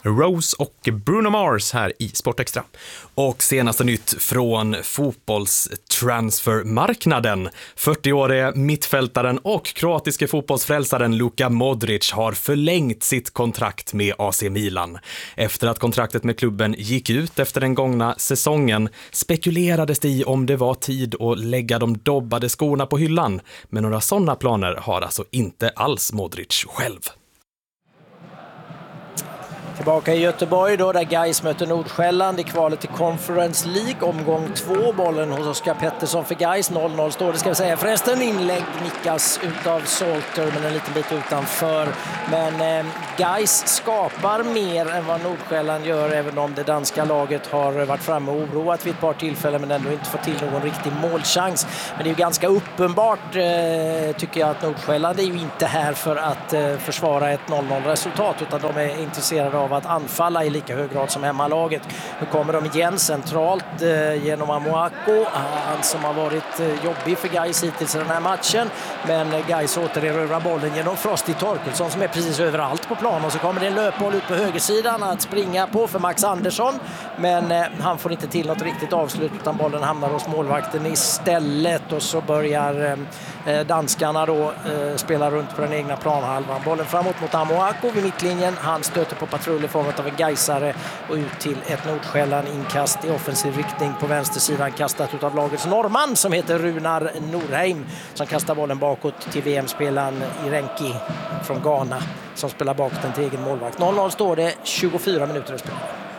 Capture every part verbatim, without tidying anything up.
Rose och Bruno Mars här i Sportextra. Och senaste nytt från fotbollstransfermarknaden. fyrtioårige mittfältaren och kroatiske fotbollsfrälsaren Luka Modric har förlängt sitt kontrakt med A C Milan. Efter att kontraktet med klubben gick ut efter den gångna säsongen spekulerades det i om det var tid att lägga de dobbade skorna på hyllan. Men några sådana planer har alltså inte alls Modric själv. Tillbaka i Göteborg då, där Gais möter Nordsjälland i kvalet till Conference League. Omgång två, bollen hos Oskar Pettersson för Gais. noll noll står det, ska vi säga. Förresten inlägg nickas utav Salter, men en liten bit utanför. Men eh, Gais skapar mer än vad Nordsjälland gör, även om det danska laget har varit framme och oroat vid ett par tillfällen men ändå inte fått till någon riktig målchans. Men det är ju ganska uppenbart, eh, tycker jag, att Nordsjälland är ju inte här för att eh, försvara ett noll noll resultat, utan de är intresserade av av att anfalla i lika hög grad som hemmalaget. Nu kommer de igen centralt eh, genom Amoako, han som har varit eh, jobbig för Gais hittills i den här matchen, men eh, Gais återerövrar bollen genom Frosty Torkelsson som är precis överallt på plan, och så kommer det en löpboll ut på högersidan att springa på för Max Andersson, men eh, han får inte till något riktigt avslut utan bollen hamnar hos målvakten istället, och så börjar eh, danskarna då eh, spela runt på den egna planhalvan. Bollen framåt mot Amoako vid mittlinjen, han stöter på patrull i form av en gaisare och ut till ett Nordsjälland inkast i offensiv riktning på vänstersidan, kastat utav lagets norrman som heter Runar Norheim, som kastar bollen bakåt till V M-spelaren Irenki från Ghana som spelar bakåt den till egen målvakt. noll noll står det, tjugofyra minuter att spela.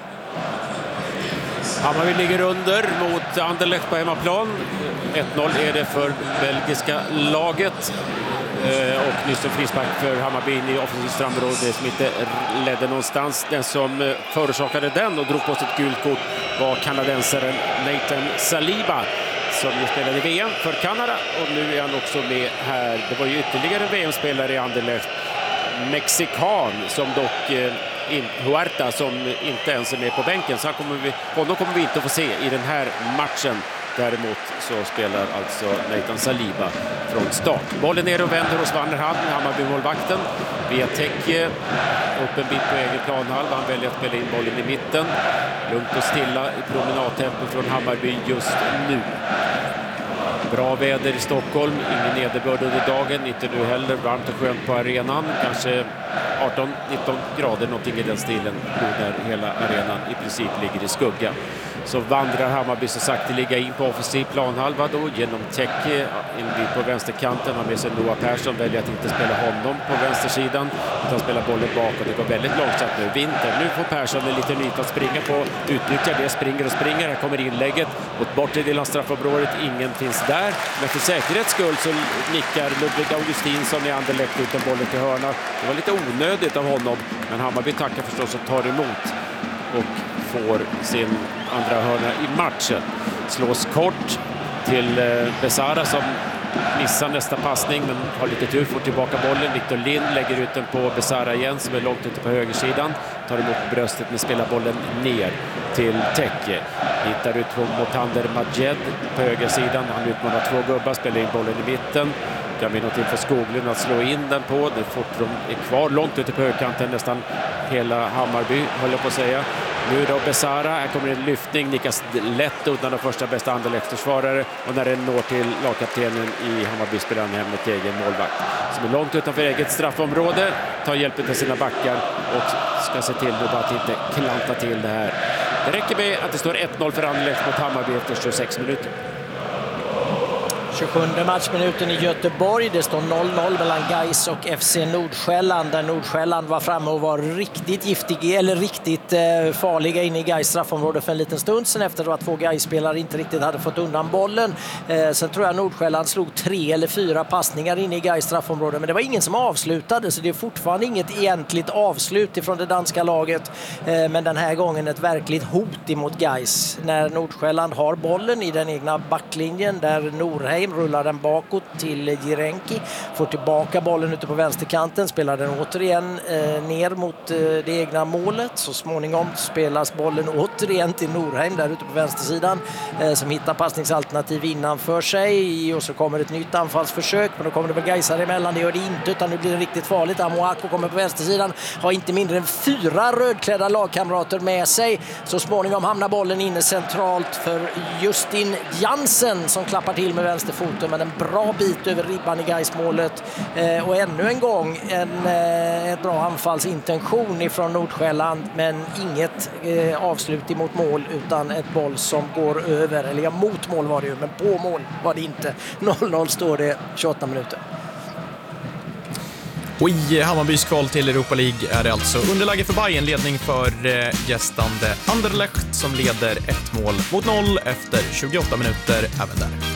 Hammarby ligger under mot Anderlecht på hemmaplan. ett noll är det för belgiska laget. Och nyss en frispark för Hammarby in i offensivt stramområde som inte ledde någonstans. Den som förorsakade den och drog på sitt gult kort var kanadensaren Nathan Saliba, som ju spelade i V M för Kanada, och nu är han också med här. Det var ju ytterligare en V M-spelare i Anderlecht, mexikan, som dock in, Huerta, som inte ens är med på bänken, så han kommer vi, honom kommer vi inte att få se i den här matchen. Däremot så spelar alltså Nathan Saliba från start. Bollen ner och vänder hos Vanderhand, Hammarby-målvakten. Via Tekke, upp en bit på egen planhalva. Han väljer att spela in bollen i mitten. Lugnt och stilla i promenadtempo från Hammarby just nu. Bra väder i Stockholm, ingen nederbörd under dagen, inte nu heller. Varmt och skönt på arenan, kanske arton nitton grader, någonting i den stilen, nu när hela arenan i princip ligger i skugga. Så vandrar Hammarby så sakta ligga in på offensiv planhalva då genom Tekke in på vänsterkanten. Han med sig Noah Persson, väljer att inte spela honom på vänstersidan utan spela bollen bakåt. Det går väldigt långsamt nu. Vinter. Nu får Persson en liten yta att springa på. Utnyttjar det, springer och springer. Här kommer inlägget mot bortre delen av straffområdet. Ingen finns där. Men för säkerhets skull så nickar Ludvig Augustinsson i Anderlecht ut en bollen till hörna. Det var lite onödigt av honom. Men Hammarby tackar förstås och tar emot. Och får sin andra hörna i matchen. Slås kort till eh, Besara som missar nästa passning men har lite tur, får tillbaka bollen. Victor Lind lägger ut den på Besara igen som är långt ute på högersidan. Tar emot bröstet men spelar bollen ner till Tekke. Hittar ut mot Tander Majed på högersidan. Han utmanar två gubbar, spelar in bollen i mitten. Kan vi något inför Skoglund att slå in den på. Det Fortrum är kvar långt ute på högerkanten, nästan hela Hammarby höll jag på att säga. Nu då Besara, här kommer en lyftning, nickas lätt undan den första bästa Anderlecht-försvarare, och när den når till lagkaptenen i Hammarby spelar han hem ett egen målvakt som är långt utanför eget straffområde, tar hjälp av sina backar och ska se till nu bara att inte klanta till det här. Det räcker med att det står ett noll för Anderlecht mot Hammarby efter tjugosex minuter. tjugosjunde matchminuten i Göteborg. Det står noll noll mellan Gais och F C Nordsjälland, där Nordsjälland var framme och var riktigt giftiga eller riktigt eh, farliga inne i Gais straffområde för en liten stund sedan efter att två Gais-spelare inte riktigt hade fått undan bollen. Eh, sen tror jag Nordsjälland slog tre eller fyra passningar inne i Gais straffområde, men det var ingen som avslutade, så det är fortfarande inget egentligt avslut ifrån det danska laget. Eh, men den här gången ett verkligt hot emot Gais när Nordsjälland har bollen i den egna backlinjen, där Norheim Nurheim, rullar den bakåt till Jirenki, får tillbaka bollen ute på vänsterkanten, spelar den återigen eh, ner mot eh, det egna målet. Så småningom spelas bollen återigen till Nurheim där ute på vänstersidan eh, som hittar passningsalternativ innanför sig, och så kommer ett nytt anfallsförsök, men då kommer det väl Gaisare emellan. Det gör det inte, utan nu blir det riktigt farligt. Amoako kommer på vänstersidan, har inte mindre än fyra rödklädda lagkamrater med sig. Så småningom hamnar bollen inne centralt för Justin Jansen som klappar till med vänsterfoten, men en bra bit över ribban i Gais-målet. Eh, och ännu en gång en eh, ett bra anfallsintention ifrån Nordsjälland, men inget eh, avslut emot mål, utan ett boll som går över, eller ja, mot mål var det ju, men på mål var det inte. noll noll står det tjugoåtta minuter. Och i Hammarbys kval till Europa League är det alltså underläge för Bayern, ledning för eh, gästande Anderlecht som leder ett mål mot noll efter tjugoåtta minuter även där.